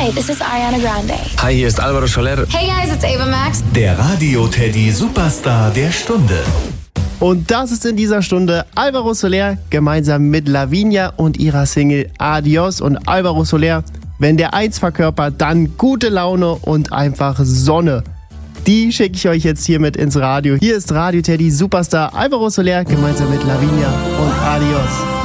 Hi, this is Ariana Grande. Hi, hier ist Alvaro Soler. Hey guys, it's Ava Max. Der Radio-Teddy Superstar der Stunde. Und das ist in dieser Stunde Alvaro Soler gemeinsam mit Lavinia und ihrer Single Adios. Und Alvaro Soler, wenn der eins verkörpert, dann gute Laune und einfach Sonne. Die schicke ich euch jetzt hiermit ins Radio. Hier ist Radio Teddy Superstar Alvaro Soler gemeinsam mit Lavinia und Adios.